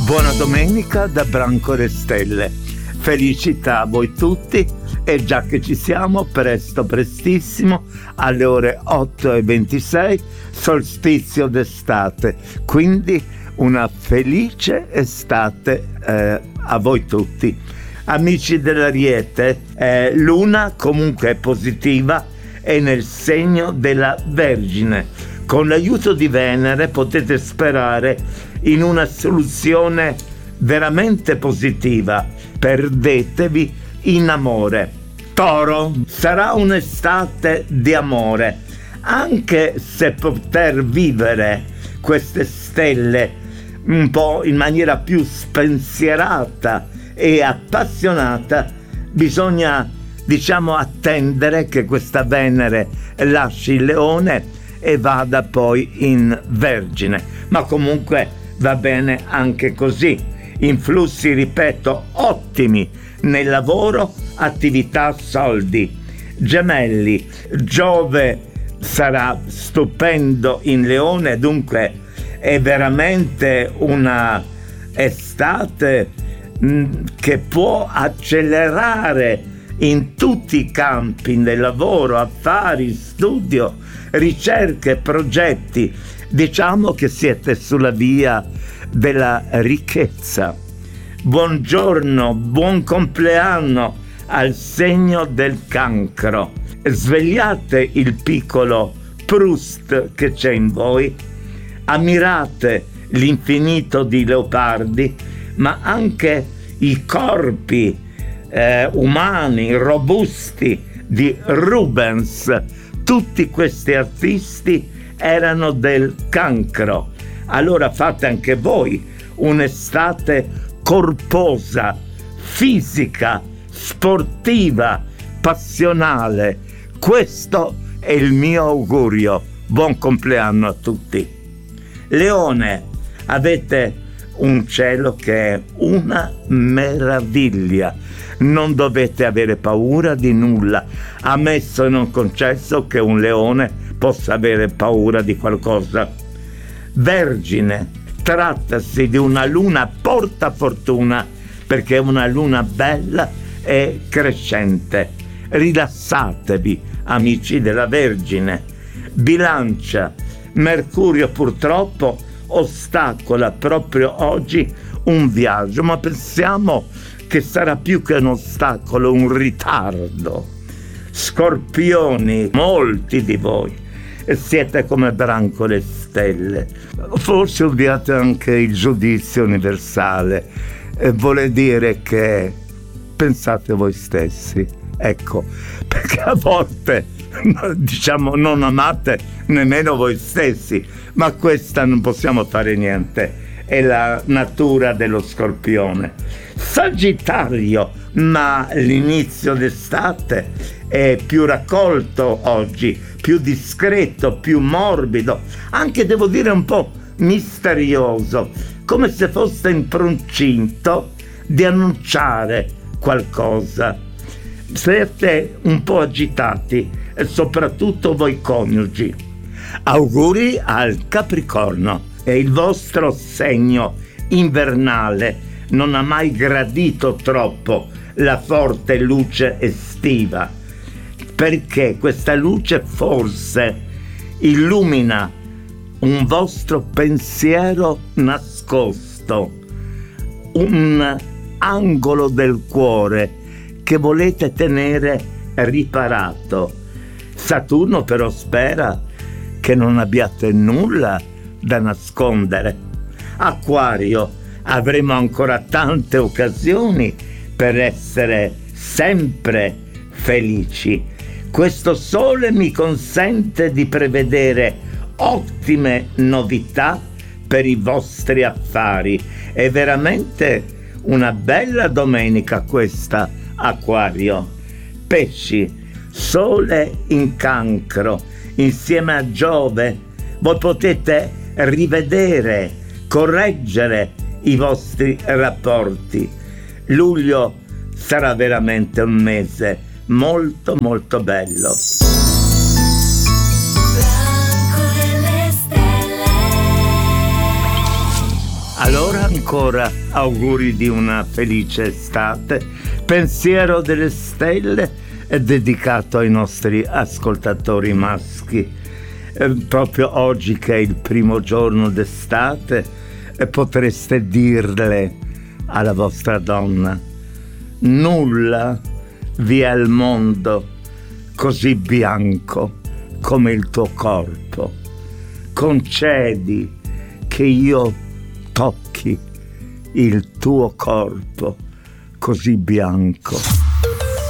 Buona domenica da Brancole Stelle. Felicità a voi tutti e già che ci siamo, prestissimo, alle ore 8:26, solstizio d'estate. Quindi una felice estate a voi tutti. Amici dell'Ariete, Luna comunque è positiva e nel segno della Vergine. Con l'aiuto di Venere potete sperare in una soluzione veramente positiva. Perdetevi in amore. Toro, sarà un'estate di amore, anche se poter vivere queste stelle un po' in maniera più spensierata e appassionata, bisogna, attendere che questa Venere lasci il Leone e vada poi in Vergine, ma comunque va bene anche così. Influssi, ripeto, ottimi nel lavoro, attività, soldi. Gemelli, Giove sarà stupendo in Leone, dunque è veramente una estate che può accelerare in tutti i campi del lavoro, affari, studio, ricerche, progetti. Diciamo che siete sulla via della ricchezza. Buongiorno, buon compleanno al segno del Cancro. Svegliate il piccolo Proust che c'è in voi, ammirate l'infinito di Leopardi, ma anche i corpi umani, robusti di Rubens. Tutti questi artisti erano del Cancro. Allora fate anche voi un'estate corposa, fisica, sportiva, passionale. Questo è il mio augurio. Buon compleanno a tutti. Leone, avete un cielo che è una meraviglia. Non dovete avere paura di nulla, ammesso e non concesso che un leone possa avere paura di qualcosa. Vergine, trattasi di una luna portafortuna, perché è una luna bella e crescente. Rilassatevi, amici della Vergine. Bilancia, Mercurio purtroppo ostacola proprio oggi un viaggio, ma pensiamo che sarà più che un ostacolo, un ritardo. Scorpioni, molti di voi siete come Brancole Stelle. Forse odiate anche il giudizio universale. Vuole dire che pensate voi stessi. Ecco, perché a volte non amate nemmeno voi stessi, ma questa non possiamo fare niente. È la natura dello Scorpione. Sagittario, ma l'inizio d'estate è più raccolto oggi, più discreto, più morbido, anche devo dire un po' misterioso, come se foste in procinto di annunciare qualcosa. Siete un po' agitati, soprattutto voi coniugi. Auguri al Capricorno. E il vostro segno invernale non ha mai gradito troppo la forte luce estiva, perché questa luce forse illumina un vostro pensiero nascosto, un angolo del cuore che volete tenere riparato. Saturno però spera che non abbiate nulla da nascondere. Acquario, avremo ancora tante occasioni per essere sempre felici. Questo sole mi consente di prevedere ottime novità per i vostri affari. È veramente una bella domenica questa, Acquario. Pesci, sole in Cancro insieme a Giove, voi potete rivedere, correggere i vostri rapporti. Luglio sarà veramente un mese molto molto bello. Allora ancora auguri di una felice estate. Pensiero delle stelle è dedicato ai nostri ascoltatori maschi. Proprio oggi che è il primo giorno d'estate, potreste dirle alla vostra donna: nulla vi è al mondo così bianco come il tuo corpo. Concedi che io tocchi il tuo corpo così bianco.